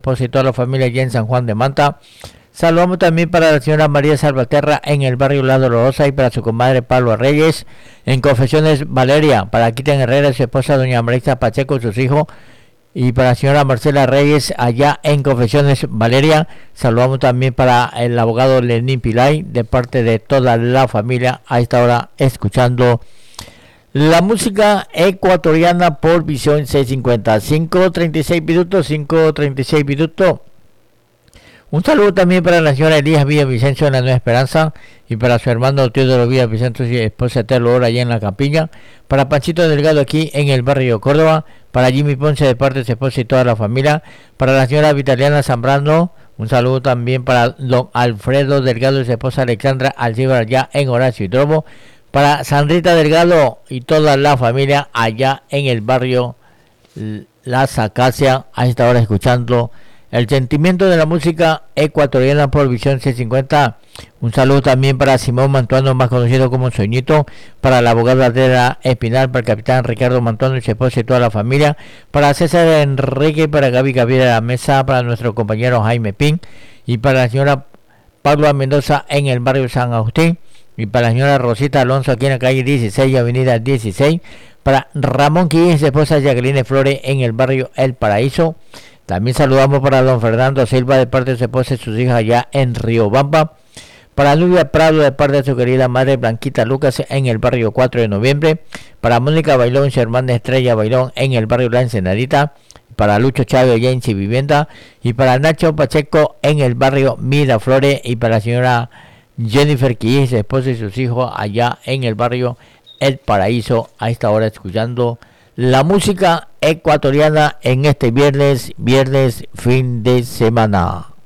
esposa y toda la familia allá en San Juan de Manta. Saludamos también para la señora María Salvaterra en el barrio La Dolorosa y para su comadre Pablo Reyes en Confesiones Valeria, para Quiten Herrera, su esposa doña Marisa Pacheco, sus hijos, y para la señora Marcela Reyes allá en Confesiones Valeria. Saludamos también para el abogado Lenín Pilay de parte de toda la familia a esta hora escuchando la música ecuatoriana por Visión 650. 5:36 minutos. Un saludo también para la señora Elías Villavicencio en la Nueva Esperanza y para su hermano Teodoro Villavicencio y esposa Telo Hora allá en la Campiña, para Panchito Delgado aquí en el barrio Córdoba, para Jimmy Ponce de parte de su esposa y toda la familia, para la señora Vitaliana Zambrano, un saludo también para don Alfredo Delgado y su esposa Alexandra Alcibar allá en Horacio y Trobo, para Sandrita Delgado y toda la familia allá en el barrio Las Acacias, a esta hora escuchando el sentimiento de la música ecuatoriana por Visión 650. Un saludo también para Simón Mantuano, más conocido como Soñito, para la abogada Adela Espinal, para el capitán Ricardo Mantuano y su esposa y toda la familia, para César Enrique, para Gaby Gabriel de la Mesa, para nuestro compañero Jaime Pin y para la señora Paula Mendoza en el barrio San Agustín y para la señora Rosita Alonso aquí en la calle 16 avenida 16, para Ramón Quillén y su esposa Jacqueline Flores en el barrio El Paraíso. También saludamos para don Fernando Silva de parte de su esposa y sus hijas allá en Riobamba. Para Nubia Prado de parte de su querida madre Blanquita Lucas en el barrio 4 de noviembre. Para Mónica Bailón y su hermana Estrella Bailón en el barrio La Ensenadita. Para Lucho Chávez allá en Vivienda. Y para Nacho Pacheco en el barrio Miraflores. Y para la señora Jennifer Quillén, su esposa y sus hijos allá en el barrio El Paraíso. A esta hora escuchando la música ecuatoriana en este viernes fin de semana.